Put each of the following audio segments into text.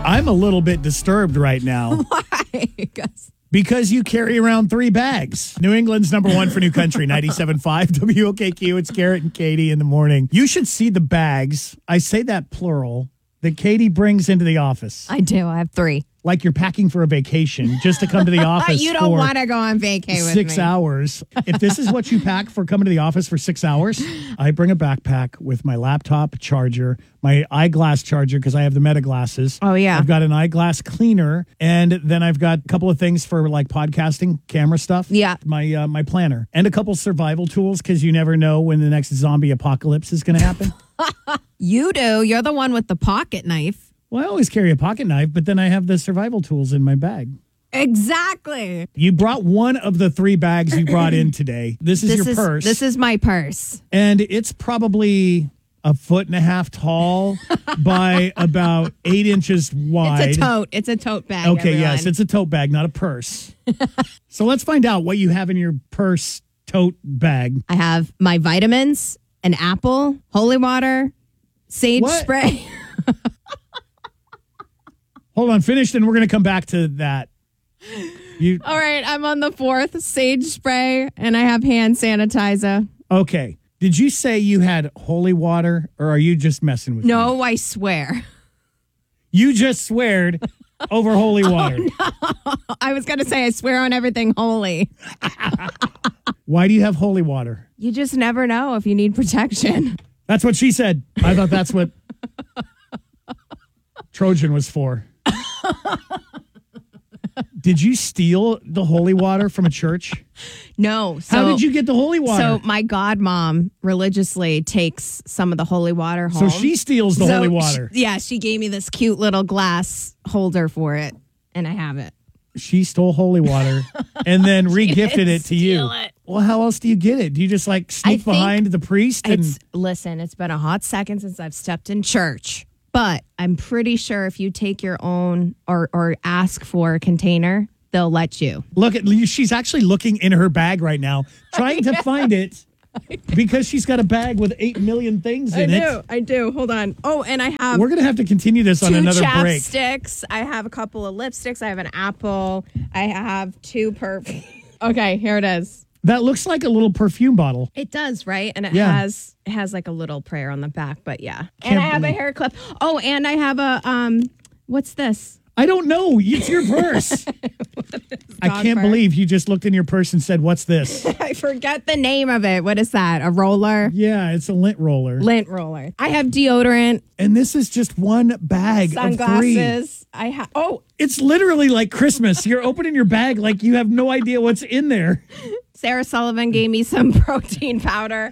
I'm a little bit disturbed right now. Why? Because you carry around 3 bags. New England's number 1 for New Country, 97.5 WOKQ. It's Garrett and Katie in the morning. You should see the bags. I say that plural. That Katie brings into the office. I do. I have 3. Like you're packing for a vacation just to come to the office. You don't want to go on vacay with 6 me. hours. If this is what you pack for coming to the office for 6 hours, I bring a backpack with my laptop charger, my eyeglass charger because I have the Meta glasses. Oh, yeah. I've got an eyeglass cleaner, and then I've got a couple of things for like podcasting, camera stuff. Yeah. My planner and a couple survival tools because you never know when the next zombie apocalypse is going to happen. You do. You're the one with the pocket knife. Well, I always carry a pocket knife, but then I have the survival tools in my bag. Exactly. You brought one of the 3 bags you brought in today. This is your purse. This is my purse. And it's probably 1.5 feet tall by about 8 inches wide. It's a tote. It's a tote bag. Okay, everyone. yes, it's a tote bag, not a purse. So let's find out what you have in your purse tote bag. I have my vitamins, an apple, holy water, sage spray. Hold on, finished, and we're going to come back to that. All right, I'm on the 4th, sage spray, and I have hand sanitizer. Okay. Did you say you had holy water, or are you just messing with me? No, I swear. You just sweared over holy water. Oh, no. I was going to say I swear on everything holy. Why do you have holy water? You just never know if you need protection. That's what she said. I thought that's what Trojan was for. Did you steal the holy water from a church? No. How did you get the holy water? So my godmom religiously takes some of the holy water home. So she steals the holy water. She gave me this cute little glass holder for it, and I have it. She stole holy water and then re-gifted it to you. It. Well, how else do you get it? Do you just like sneak behind the priest? Listen, it's been a hot second since I've stepped in church. But I'm pretty sure if you take your own or ask for a container, they'll let you. Look at she's actually looking in her bag right now, trying to find it because she's got a bag with 8 million things in it. I do. Hold on. Oh, and I have We're going to have to continue this on another break. 2 chapsticks. I have a couple of lipsticks. I have an apple. I have 2 perfume. Okay, here it is. That looks like a little perfume bottle. It does, right? And it has like a little prayer on the back, but yeah. And I have a hair clip. Oh, and I have a what's this? I don't know. It's your purse. I can't believe you just looked in your purse and said, "What's this?" I forget the name of it. What is that? A roller? Yeah, it's a lint roller. Lint roller. I have deodorant. And this is just one bag Sunglasses. of 3. I have It's literally like Christmas. You're opening your bag like you have no idea what's in there. Sarah Sullivan gave me some protein powder.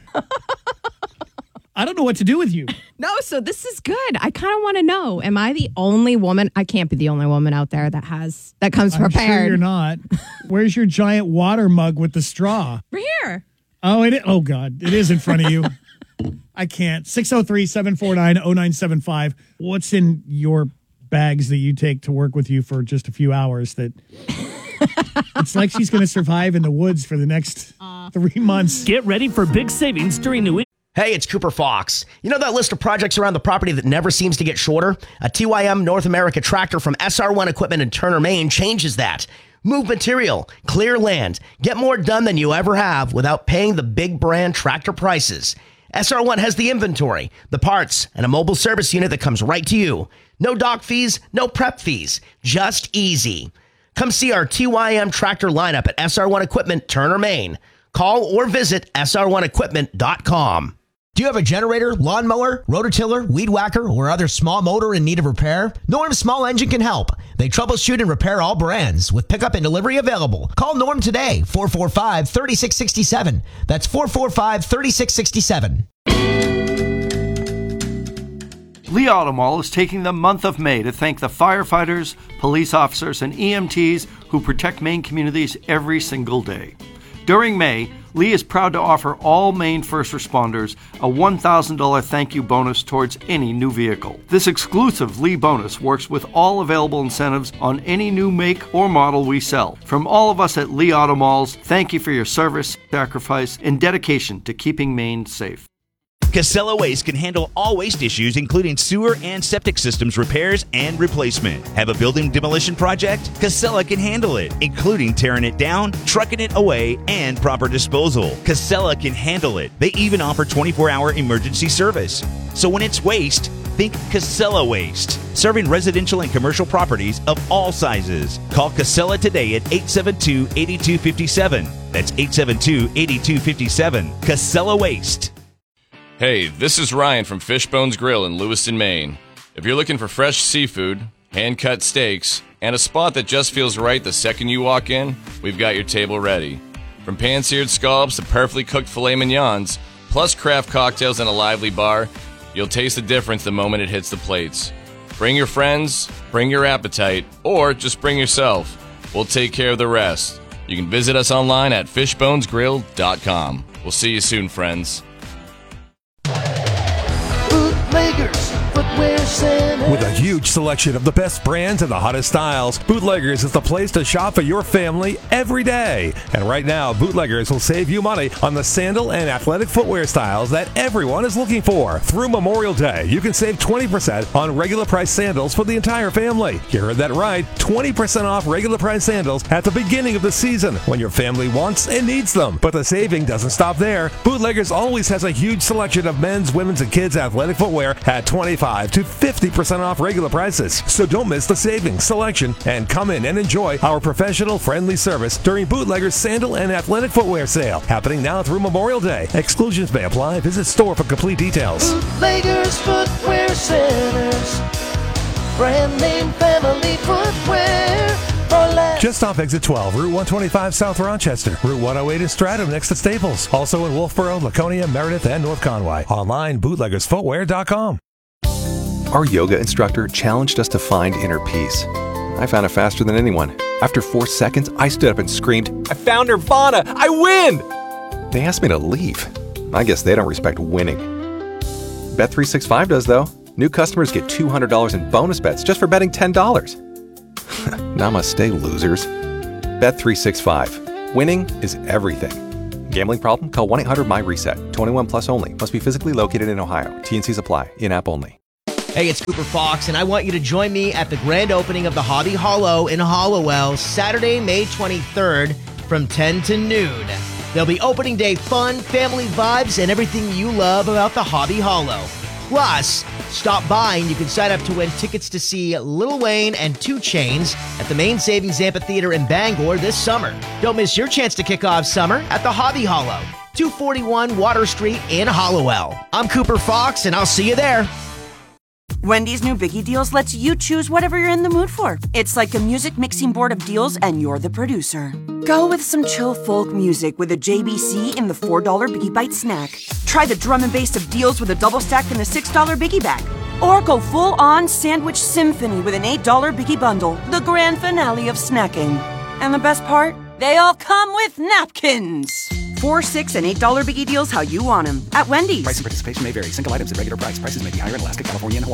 I don't know what to do with you. No, so this is good. I kind of want to know, am I the only woman? I can't be the only woman out there that comes prepared. I'm sure you're not. Where's your giant water mug with the straw? We're here. Oh, God. It is in front of you. I can't. 603-749-0975. What's in your bags that you take to work with you for just a few hours that... It's like she's going to survive in the woods for the next 3 months. Get ready for big savings during the... Hey, it's Cooper Fox. You know that list of projects around the property that never seems to get shorter? A TYM North America tractor from SR1 Equipment in Turner, Maine changes that. Move material, clear land, get more done than you ever have without paying the big brand tractor prices. SR1 has the inventory, the parts, and a mobile service unit that comes right to you. No dock fees, no prep fees, just easy. Come see our TYM tractor lineup at SR1 Equipment, Turner, Maine. Call or visit sr1equipment.com. Do you have a generator, lawnmower, rototiller, weed whacker, or other small motor in need of repair? Norm Small Engine can help. They troubleshoot and repair all brands with pickup and delivery available. Call Norm today, 445-3667. That's 445-3667. Lee Auto Mall is taking the month of May to thank the firefighters, police officers, and EMTs who protect Maine communities every single day. During May, Lee is proud to offer all Maine first responders a $1,000 thank you bonus towards any new vehicle. This exclusive Lee bonus works with all available incentives on any new make or model we sell. From all of us at Lee Auto Malls, thank you for your service, sacrifice, and dedication to keeping Maine safe. Casella Waste can handle all waste issues, including sewer and septic systems repairs and replacement. Have a building demolition project? Casella can handle it, including tearing it down, trucking it away, and proper disposal. Casella can handle it. They even offer 24-hour emergency service. So when it's waste, think Casella Waste. Serving residential and commercial properties of all sizes. Call Casella today at 872-8257. That's 872-8257. Casella Waste. Hey, this is Ryan from Fishbones Grill in Lewiston, Maine. If you're looking for fresh seafood, hand-cut steaks, and a spot that just feels right the second you walk in, we've got your table ready. From pan-seared scallops to perfectly cooked filet mignons, plus craft cocktails and a lively bar, you'll taste the difference the moment it hits the plates. Bring your friends, bring your appetite, or just bring yourself. We'll take care of the rest. You can visit us online at fishbonesgrill.com. We'll see you soon, friends. Bootleggers Footwear Center. With a huge selection of the best brands and the hottest styles, Bootleggers is the place to shop for your family every day. And right now, Bootleggers will save you money on the sandal and athletic footwear styles that everyone is looking for. Through Memorial Day, you can save 20% on regular price sandals for the entire family. You heard that right, 20% off regular price sandals at the beginning of the season when your family wants and needs them. But the saving doesn't stop there. Bootleggers always has a huge selection of men's, women's, and kids' athletic footwear at 25 to 50% off regular prices. So don't miss the savings, selection, and come in and enjoy our professional, friendly service during Bootlegger's sandal and athletic footwear sale, happening now through Memorial Day. Exclusions may apply. Visit store for complete details. Bootleggers Footwear Centers. Brand name family footwear for less. Just off exit 12, Route 125 South Rochester, Route 108 in Stratham next to Staples. Also in Wolfboro, Laconia, Meredith, and North Conway. Online, bootleggersfootwear.com. Our yoga instructor challenged us to find inner peace. I found it faster than anyone. After 4 seconds, I stood up and screamed, "I found Nirvana! I win!" They asked me to leave. I guess they don't respect winning. Bet365 does, though. New customers get $200 in bonus bets just for betting $10. Namaste, losers. Bet365. Winning is everything. Gambling problem? Call 1-800-MY-RESET. 21 plus only. Must be physically located in Ohio. T&Cs apply. In-app only. Hey, it's Cooper Fox, and I want you to join me at the grand opening of the Hobby Hollow in Hollowell, Saturday, May 23rd from 10 to noon. There'll be opening day fun, family vibes, and everything you love about the Hobby Hollow. Plus, stop by and you can sign up to win tickets to see Lil Wayne and 2 Chainz at the Main Savings Amphitheater in Bangor this summer. Don't miss your chance to kick off summer at the Hobby Hollow, 241 Water Street in Hollowell. I'm Cooper Fox, and I'll see you there. Wendy's new Biggie Deals lets you choose whatever you're in the mood for. It's like a music mixing board of deals, and you're the producer. Go with some chill folk music with a JBC in the $4 Biggie Bite snack. Try the drum and bass of deals with a double stack in the $6 Biggie bag. Or go full-on sandwich symphony with an $8 Biggie bundle, the grand finale of snacking. And the best part? They all come with napkins. $4, $6, and $8 Biggie Deals how you want them at Wendy's. Price and participation may vary. Single items at regular price. Prices may be higher in Alaska, California, and Hawaii.